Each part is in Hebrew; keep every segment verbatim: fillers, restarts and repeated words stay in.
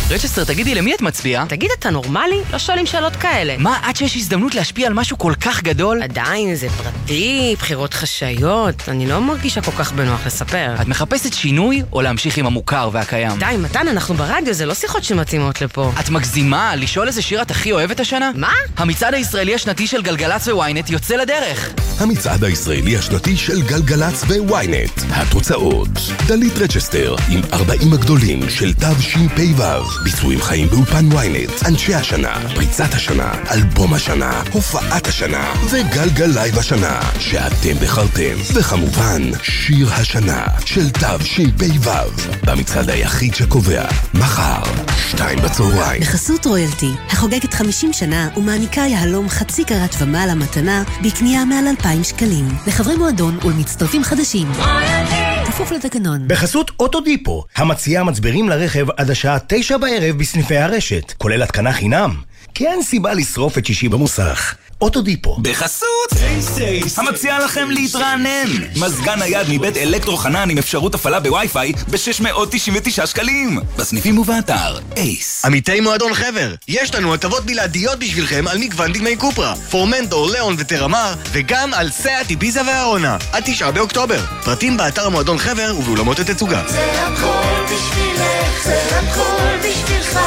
רצ'סטר, תגידי, למי את מצביעה? תגיד, אתה נורמלי? לא שואלים שאלות כאלה. מה, עד שיש הזדמנות להשפיע על משהו כל כך גדול? עדיין, זה פרטי, בחירות חשאיות. אני לא מרגישה כל כך בנוח לספר. את מחפשת שינוי או להמשיך עם המוכר והקיים? די, מתן, אנחנו ברדיו, זה לא שיחות שמתאימות לפה. את מגזימה? לשאול איזה שיר את הכי אוהבת השנה? מה? המצעד הישראלי השנתי של גלגלץ וויינט יוצא לדרך. המצעד הישראלי השנתי של גלגלץ וויינט. התוצאות: דלית רצ'סטר עם ארבעים הגדולים של תשפ"ו, ביצועים חיים באולפן וויינט, אנשי השנה, פריצת השנה, אלבום השנה, הופעת השנה וגלגל לייב השנה שאתם בחרתם, וכמובן שיר השנה של תשפ"ו, במצעד היחיד שקובע מחר שתיים בצהריים. בחסות רויאלטי, החוגגת חמישים שנה ומעניקה יהלום חצי קרת ומעלה מתנה בקנייה מעל אלפיים שקלים לחברי מועדון ולמצטרפים חדשים. כפוף לתקנון. בחסות אוטודיפו, המציעה מצברים לרכב עד השעה תשע בערב בסניפי הרשת, כולל התקנה חינם, כי אין סיבה לשרוף את שישי במוסך. אוטודיפו. בחסות אייס, המציעה לכם להתרענן. מזגן נייד מבית אלקטרו חנן עם אפשרות הפעלה בווי-פיי ב-שש מאות תשעים ותשעה שקלים. בסניפים ובאתר אייס. עמיתי מועדון חבר, יש לנו הטבות בלעדיות בשבילכם על מגוון דגמי קופרה, פורמנטור, ליאון וטרמר, וגם על סאט, איביזה והארונה עד תשעה באוקטובר. פרטים באתר המועדון חבר ובאולמות התצוגה. זה הכל בשבילך, זה הכל בשבילך,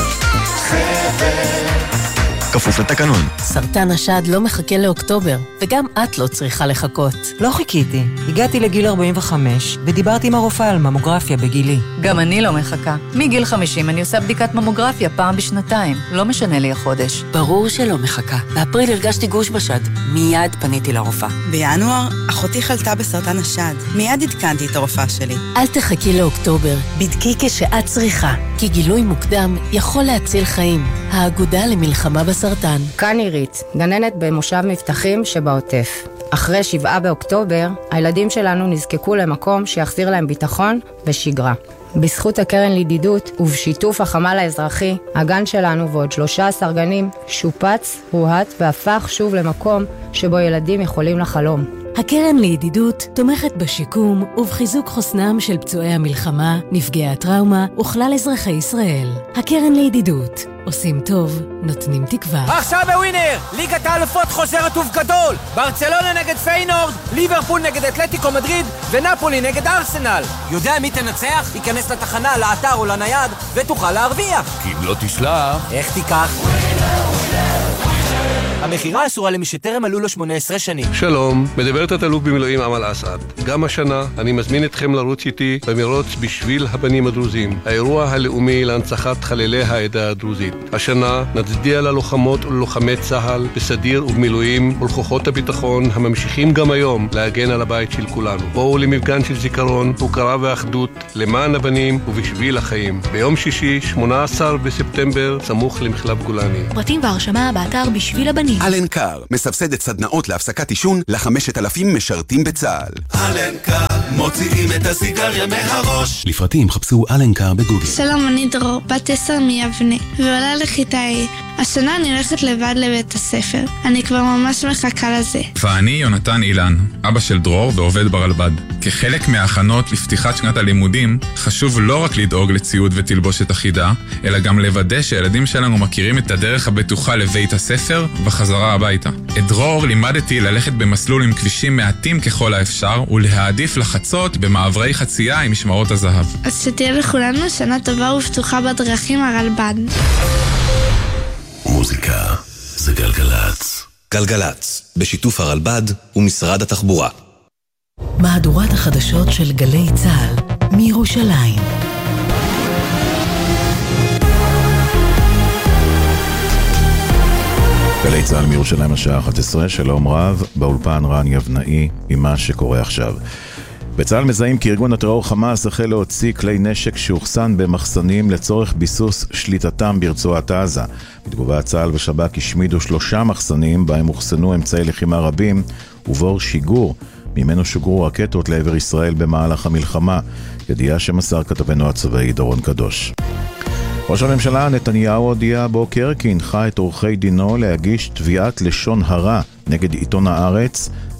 חבר. כפוף לתקנון. סרטן השד לא מחכה לאוקטובר, וגם את לא צריכה לחכות. לא חיכיתי. הגעתי לגיל ארבעים וחמש, ודיברתי עם הרופאה על ממוגרפיה בגילי. גם אני לא מחכה. מגיל חמישים אני עושה בדיקת ממוגרפיה פעם בשנתיים. לא משנה לי החודש. ברור שלא מחכה. באפריל הרגשתי גוש בשד. מיד פניתי לרופאה. בינואר, אחותי חלתה בסרטן השד. מיד עדכנתי את הרופאה שלי. אל תחכי לאוקטובר. בדקי כשאת צריכה. כי גילוי מוקדם יכול להציל חיים. האגודה למלחמה בסרטן. כאן עירית, גננת במושב מבטחים שבעוטף. אחרי שבעה באוקטובר, הילדים שלנו נזקקו למקום שיחזיר להם ביטחון ושגרה. בזכות הקרן לידידות ובשיתוף החמ"ל האזרחי, הגן שלנו ועוד שלושה עשר גנים שופץ, הוהט והפך שוב למקום שבו ילדים יכולים לחלום. הקרן לידידות תומכת בשיקום ובחיזוק חוסנם של פצועי המלחמה, נפגעי הטראומה וכלל אזרחי ישראל. הקרן לידידות, עושים טוב, נותנים תקווה. עכשיו בווינר, ליגת האלופות חוזרת ובגדול. ברצלונה נגד פיינורד, ליברפול נגד אתלטיקו מדריד ונפולי נגד ארסנל. יודע מי תנצח? ייכנס לתחנה, לאתר או לנייד ותוכל להרוויח. כי אם לא תשלח, איך תיקח? המחירה אסורה למי שטרם מלאו לו שמונה עשרה שנים. שלום, מדברת התאלוף במילואים אמל אסעד. גם השנה אני מזמין אתכם לרוץ איתי במרוץ בשביל הבנים הדרוזים, האירוע הלאומי להנצחת חללי העדה הדרוזית. השנה נצדיע ללוחמות וללוחמי צה"ל בסדיר ובמילואים ולכוחות הביטחון הממשיכים גם היום להגן על הבית של כולנו. בואו למפגן של זיכרון, הוקרה ואחדות למען הבנים ובשביל החיים. ביום שישי, שמונה עשר בספטמבר, סמוך למחלף גולני. פרטים והרשמה באתר בשביל הבנים. אלנקר מסבסדת סדנאות להפסקת עישון ל-חמשת אלפים משרתים בצה"ל. אלנקר מוציאים את הסיגריה מהראש. לפרטים חפשו אלנקר בגוגל. שלום, אני דרור, בת עשר מיבנה ועולה לכיתה A. השנה אני הולכת לבד לבית הספר. אני כבר ממש מחכה לזה. ואני יונתן אילן, אבא של דרור ועובד ברלב"ד. כחלק מההכנות לפתיחת שנת הלימודים, חשוב לא רק לדאוג לציוד ותלבושת אחידה, אלא גם לוודא שהילדים שלנו מכירים את הדרך הבטוחה לבית הספר וחזרה הביתה. את דרור לימדתי ללכת במסלול עם כבישים מעטים ככל האפשר, ולהעדיף לחצות במעברי חצייה עם משמרות הזהב. אז שתהיה לכולנו שנה טובה ופתוחה בדרכים הרלב"ד. מוזיקה זה גלגלץ. גלגלץ, בשיתוף הרלב"ד ומשרד התחבורה. מהדורת החדשות של גלי צה"ל מירושלים. גלי צה"ל מירושלים השעה אחת עשרה, שלום רב, באולפן רן יבנאי עם מה שקורה עכשיו. בצה"ל מזהים כי ארגון הטרור חמאס החל להוציא כלי נשק שהוחסן במחסנים לצורך ביסוס שליטתם ברצועת עזה. בתגובה צה"ל ושב"כ השמידו שלושה מחסנים בהם הוחסנו אמצעי לחימה רבים ובור שיגור, ממנו שוגרו רקטות לעבר ישראל במהלך המלחמה, ידיעה שמסר כתבנו הצבאי דורון קדוש. ראש הממשלה נתניהו הודיע בוקר כי הנחה את עורכי דינו להגיש תביעת לשון הרע נגד עיתון הארץ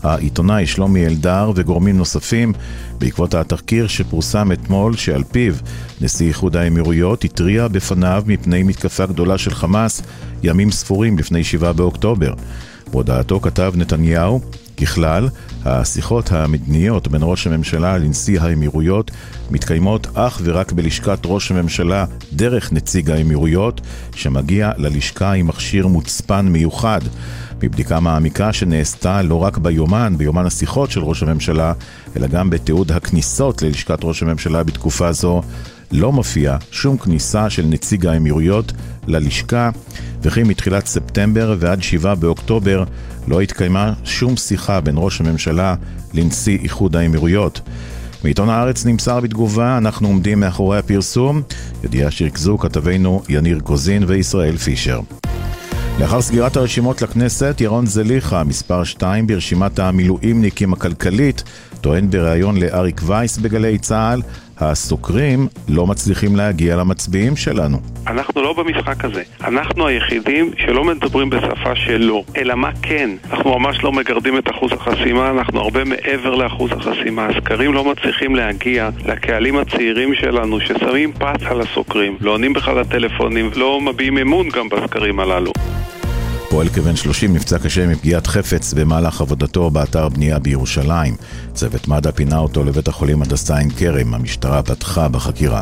העיתונאי שלומי אלדר וגורמים נוספים בעקבות התחקיר שפורסם אתמול שעל פיו נשיא איחוד האמירויות התריע בפניו מפני מתקפה גדולה של חמאס ימים ספורים לפני שבעה באוקטובר. בהודעתו כתב נתניהו, ככלל, השיחות המדיניות בין ראש הממשלה לנשיא האמירויות מתקיימות אך ורק בלשכת ראש הממשלה דרך נציג האמירויות, שמגיע ללשכה עם מכשיר מוצפן מיוחד. מבדיקה מעמיקה שנעשתה לא רק ביומן, ביומן השיחות של ראש הממשלה, אלא גם בתיעוד הכניסות ללשכת ראש הממשלה בתקופה זו, לא מופיע שום כניסה של נציג האמירויות ללשכה, וכי מתחילת ספטמבר ועד שבעה באוקטובר לא התקיימה שום שיחה בין ראש הממשלה לנשיא איחוד האמירויות. מעיתון הארץ נמסר בתגובה, אנחנו עומדים מאחורי הפרסום, ידיעה שריכזו כתבינו יניר קוזין וישראל פישר. לאחר סגירת הרשימות לכנסת, ירון זליכה, מספר שתיים ברשימת המילואימניקים הכלכלית, טוען בריאיון לאריק וייס בגלי צהל, הסוקרים לא מצליחים להגיע למצביעים שלנו. אנחנו לא במשחק הזה. אנחנו היחידים שלא מדברים בשפה שלו. אלא מה כן? אנחנו ממש לא מגרדים את אחוז החסימה, אנחנו הרבה מעבר לאחוז החסימה. הסקרים לא מצליחים להגיע לקהלים הצעירים שלנו ששמים פס על הסוקרים. לא עונים בכלל לטלפונים, לא מביעים אמון גם בסקרים הללו. פועל כבן שלושים נפצע קשה מפגיעת חפץ במהלך עבודתו באתר בנייה בירושלים. צוות מד"א פינה אותו לבית החולים הדסה עין כרם. המשטרה פתחה בחקירה.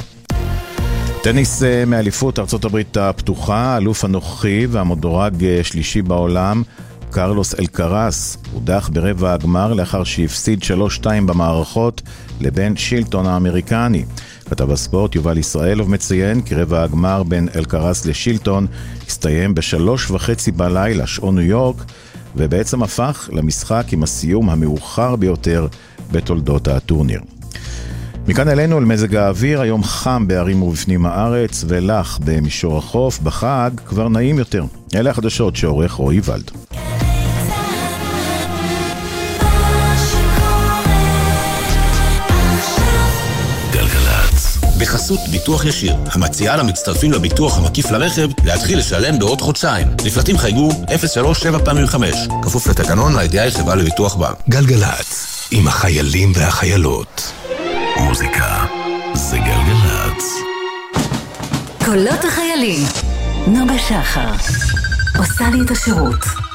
טניס מאליפות ארצות הברית הפתוחה, אלוף הנוכחי והמדורג שלישי בעולם, קרלוס אלקרס, הודח ברבע הגמר לאחר שהפסיד שלוש שתיים במערכות לבן שילטון האמריקני. כתב הספורט יובל ישראלוב מציין כי רבע הגמר בין אלקרס לשילטון הסתיים בשלוש וחצי בלילה שעון ניו יורק, ובעצם הפך למשחק עם הסיום המאוחר ביותר בתולדות הטורניר. מכאן אלינו על מזג האוויר, היום חם בערים ובפנים הארץ ולח במישור החוף, בחג כבר נעים יותר. אלה החדשות שעורך רועי ולד. בחסות ביטוח ישיר, המציעה למצטרפים לביטוח המקיף לרכב להתחיל לשלם בעוד חודשיים. לפרטים חייגו אפס שלוש שבע פעמים חמש. כפוף לתקנון לידיעה חברה לביטוח בה. גלגלץ, עם החיילים והחיילות. מוזיקה זה גלגלץ. קולות החיילים. נוגה שחר עושה לי את השירות.